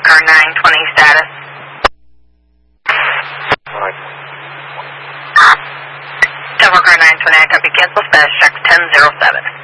car 920 status. Alright. Silver car 920, I copy, cancel status, check 1007.